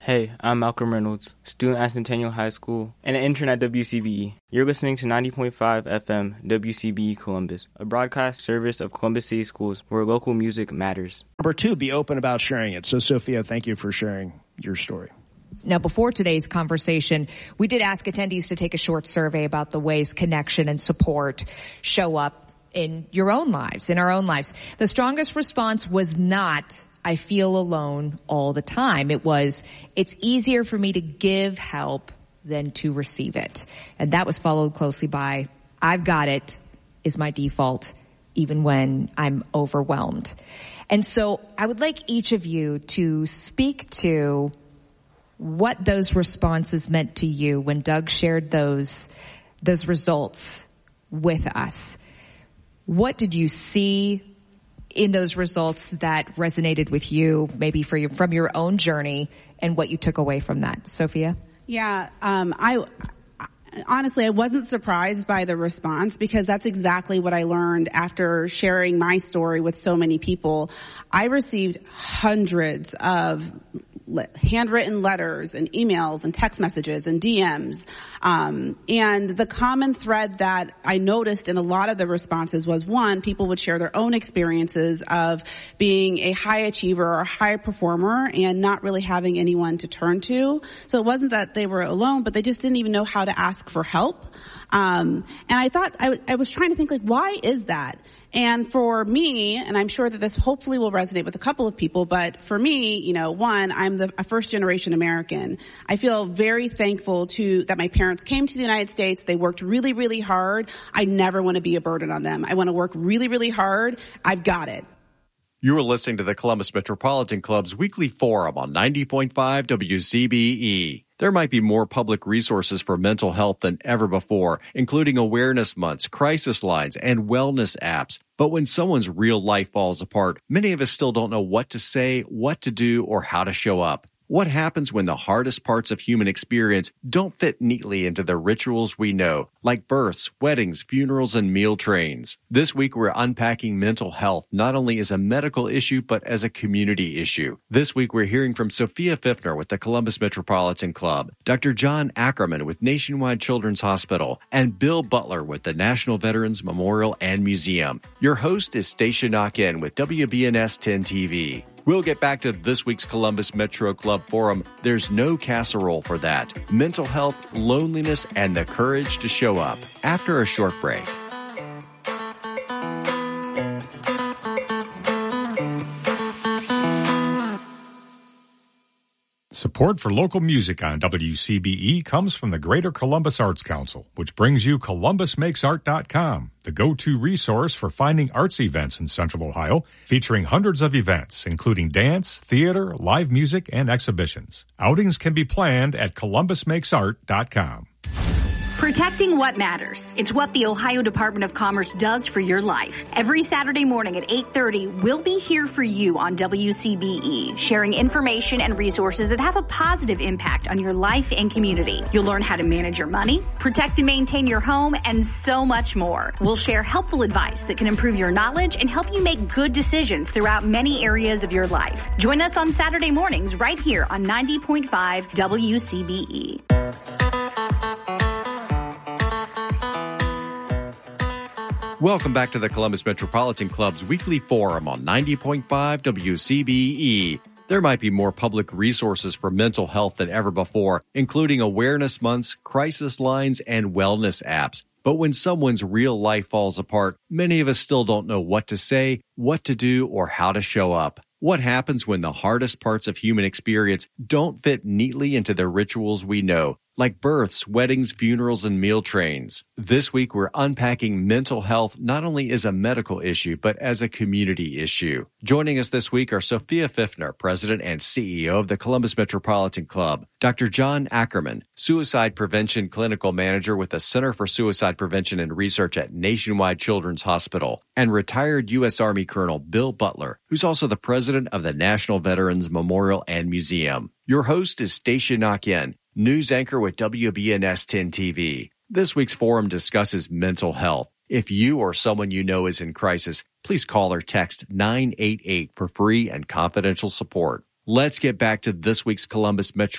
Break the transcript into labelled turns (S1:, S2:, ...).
S1: Hey, I'm Malcolm Reynolds, student at Centennial High School and an intern at WCBE. You're listening to 90.5 FM WCBE Columbus, a broadcast service of Columbus City Schools where local music matters.
S2: Number 2, be open about sharing it. So, Sophia, thank you for sharing your story.
S3: Now, before today's conversation, we did ask attendees to take a short survey about the ways connection and support show up in your own lives, in our own lives. The strongest response was not, I feel alone all the time. It was, it's easier for me to give help than to receive it. And that was followed closely by, I've got it is my default, even when I'm overwhelmed. And so I would like each of you to speak to what those responses meant to you when Doug shared those results with us. What did you see in those results that resonated with you, maybe from your own journey, and what you took away from that? Sophia?
S4: Yeah, I wasn't surprised by the response because that's exactly what I learned after sharing my story with so many people. I received hundreds of handwritten letters and emails and text messages and DMs. And the common thread that I noticed in a lot of the responses was, one, people would share their own experiences of being a high achiever or a high performer and not really having anyone to turn to. So it wasn't that they were alone, but they just didn't even know how to ask for help. And I thought, I was trying to think, like, why is that? And for me, and I'm sure that this hopefully will resonate with a couple of people, but for me, one, I'm a first generation American. I feel very thankful that my parents came to the United States. They worked really, really hard. I never want to be a burden on them. I want to work really, really hard. I've got it.
S5: You are listening to the Columbus Metropolitan Club's weekly forum on 90.5 WCBE. There might be more public resources for mental health than ever before, including awareness months, crisis lines, and wellness apps. But when someone's real life falls apart, many of us still don't know what to say, what to do, or how to show up. What happens when the hardest parts of human experience don't fit neatly into the rituals we know, like births, weddings, funerals, and meal trains? This week, we're unpacking mental health not only as a medical issue, but as a community issue. This week, we're hearing from Sophia Pfiffner with the Columbus Metropolitan Club, Dr. John Ackerman with Nationwide Children's Hospital, and Bill Butler with the National Veterans Memorial and Museum. Your host is Stacia Knock-In with WBNS 10 TV. We'll get back to this week's Columbus Metro Club Forum. There's no casserole for that. Mental health, loneliness, and the courage to show up after a short break.
S6: Support for local music on WCBE comes from the Greater Columbus Arts Council, which brings you ColumbusMakesArt.com, the go-to resource for finding arts events in Central Ohio, featuring hundreds of events, including dance, theater, live music, and exhibitions. Outings can be planned at ColumbusMakesArt.com.
S7: Protecting what matters. It's what the Ohio Department of Commerce does for your life. Every Saturday morning at 8:30, we'll be here for you on WCBE, sharing information and resources that have a positive impact on your life and community. You'll learn how to manage your money, protect and maintain your home, and so much more. We'll share helpful advice that can improve your knowledge and help you make good decisions throughout many areas of your life. Join us on Saturday mornings right here on 90.5 WCBE.
S5: Welcome back to the Columbus Metropolitan Club's weekly forum on 90.5 WCBE. There might be more public resources for mental health than ever before, including awareness months, crisis lines, and wellness apps. But when someone's real life falls apart, many of us still don't know what to say, what to do, or how to show up. What happens when the hardest parts of human experience don't fit neatly into the rituals we know, like births, weddings, funerals, and meal trains? This week, we're unpacking mental health not only as a medical issue, but as a community issue. Joining us this week are Sophia Pfiffner, President and CEO of the Columbus Metropolitan Club, Dr. John Ackerman, Suicide Prevention Clinical Manager with the Center for Suicide Prevention and Research at Nationwide Children's Hospital, and retired U.S. Army Colonel Bill Butler, who's also the President of the National Veterans Memorial and Museum. Your host is Stacia Knock-In, news anchor with WBNS 10 TV. This week's forum discusses mental health. If you or someone you know is in crisis, please call or text 988 for free and confidential support. Let's get back to this week's Columbus Metro